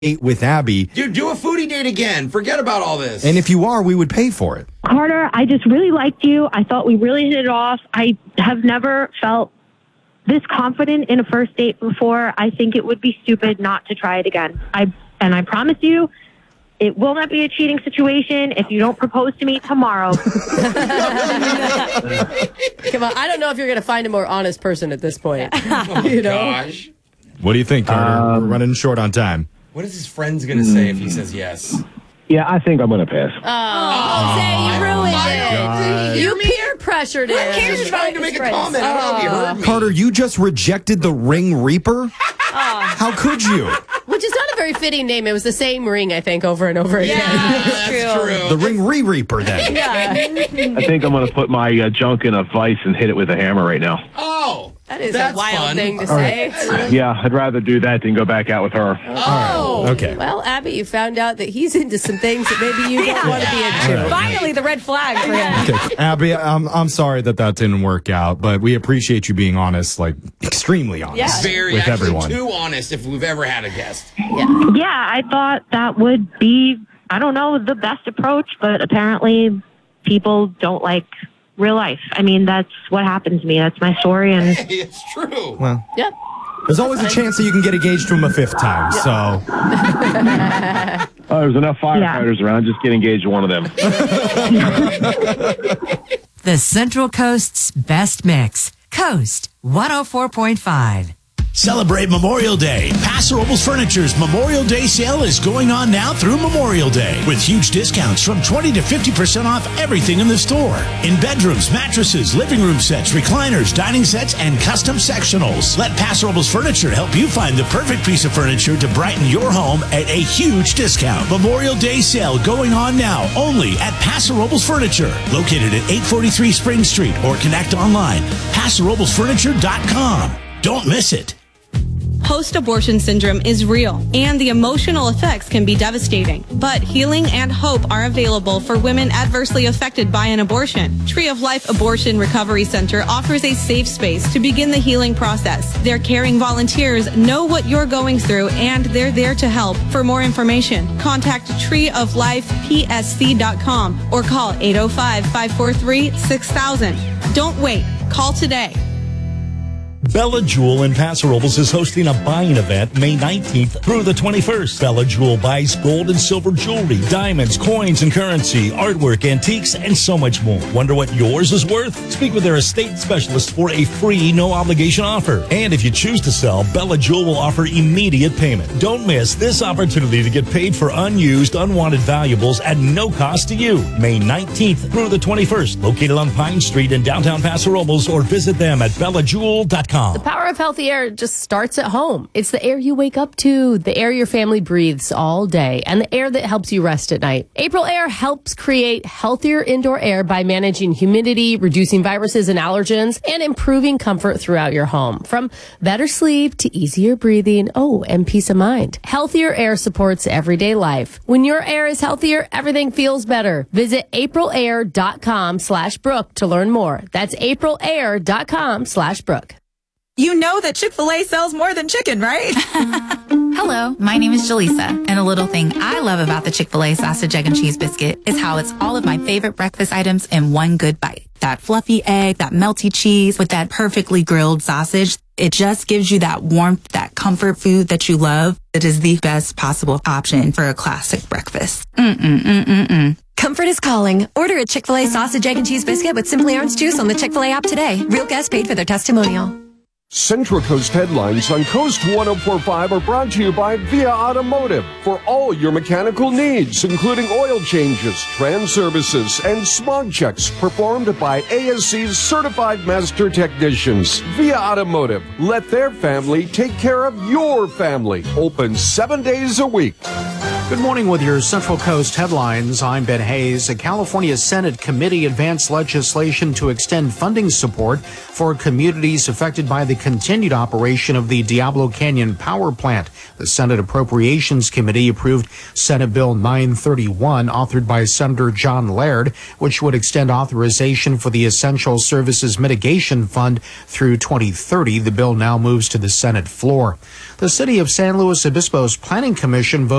date with Abby. Dude, do a foodie date again. Forget about all this. And if you are, we would pay for it. Carter, I just really liked you. I thought we really hit it off. I have never felt this confident in a first date before. I think it would be stupid not to try it again. I promise you, it will not be a cheating situation if you don't propose to me tomorrow. Come on, I don't know if you're going to find a more honest person at this point. You know? Gosh. What do you think, Carter? We're running short on time. What is his friends going to say if he says yes? Yeah, I think I'm going to pass. Jose, you ruined it. You peer pressured him. He was trying to make a comment. I don't know if you heard me. Carter, you just rejected the Ring Reaper? How could you? Which is not a very fitting name. It was the same ring, I think, over and over again. That's true. The Ring Reaper, then. I think I'm going to put my junk in a vice and hit it with a hammer right now. Oh, That is that's a wild fun. thing to say. Yeah, I'd rather do that than go back out with her. Oh, Okay. Well, Abby, you found out that he's into some things that maybe you don't want to be into. Finally, the red flag for him. Okay. Abby, I'm sorry that didn't work out, but we appreciate you being honest, like extremely honest Very, with actually, everyone. too honest if we've ever had a guest. Yeah, I thought that would be, I don't know, the best approach, but apparently people don't like real life. I mean, that's what happened to me. That's my story. And Hey, it's true. Well, Yep. there's always a chance that you can get engaged to him a fifth time, so. There's enough firefighters around. Just get engaged to one of them. The Central Coast's best mix. Coast 104.5. Celebrate Memorial Day. Paso Robles Furniture's Memorial Day sale is going on now through Memorial Day with huge discounts from 20 to 50% off everything in the store. In bedrooms, mattresses, living room sets, recliners, dining sets, and custom sectionals. Let Paso Robles Furniture help you find the perfect piece of furniture to brighten your home at a huge discount. Memorial Day sale going on now only at Paso Robles Furniture, located at 843 Spring Street, or connect online, PasoRoblesFurniture.com. Don't miss it. Post-abortion syndrome is real, and the emotional effects can be devastating. But healing and hope are available for women adversely affected by an abortion. Tree of Life Abortion Recovery Center offers a safe space to begin the healing process. Their caring volunteers know what you're going through, and they're there to help. For more information, contact treeoflifepsc.com or call 805-543-6000. Don't wait. Call today. Bella Jewel in Paso Robles is hosting a buying event May 19th through the 21st. Bella Jewel buys gold and silver jewelry, diamonds, coins and currency, artwork, antiques, and so much more. Wonder what yours is worth? Speak with their estate specialist for a free, no-obligation offer. And if you choose to sell, Bella Jewel will offer immediate payment. Don't miss this opportunity to get paid for unused, unwanted valuables at no cost to you. May 19th through the 21st, located on Pine Street in downtown Paso Robles, or visit them at bellajewel.com. The power of healthy air just starts at home. It's the air you wake up to, the air your family breathes all day, and the air that helps you rest at night. April Air helps create healthier indoor air by managing humidity, reducing viruses and allergens, and improving comfort throughout your home. From better sleep to easier breathing, and peace of mind. Healthier air supports everyday life. When your air is healthier, everything feels better. Visit aprilair.com/Brooke to learn more. That's aprilair.com/Brooke. You know that Chick-fil-A sells more than chicken, right? Hello, my name is Jaleesa, and a little thing I love about the Chick-fil-A sausage, egg, and cheese biscuit is how it's all of my favorite breakfast items in one good bite. That fluffy egg, that melty cheese with that perfectly grilled sausage. It just gives you that warmth, that comfort food that you love. It is the best possible option for a classic breakfast. Comfort is calling. Order a Chick-fil-A sausage, egg, and cheese biscuit with Simply Orange Juice on the Chick-fil-A app today. Real guests paid for their testimonial. Central Coast headlines on Coast 104.5 are brought to you by Via Automotive for all your mechanical needs, including oil changes, trans services, and smog checks performed by ASC's certified master technicians. Via Automotive, let their family take care of your family. Open 7 days a week. Good morning with your Central Coast headlines. I'm Ben Hayes. A California Senate committee advanced legislation to extend funding support for communities affected by the continued operation of the Diablo Canyon Power Plant. The Senate Appropriations Committee approved Senate Bill 931, authored by Senator John Laird, which would extend authorization for the Essential Services Mitigation Fund through 2030. The bill now moves to the Senate floor. The City of San Luis Obispo's Planning Commission voted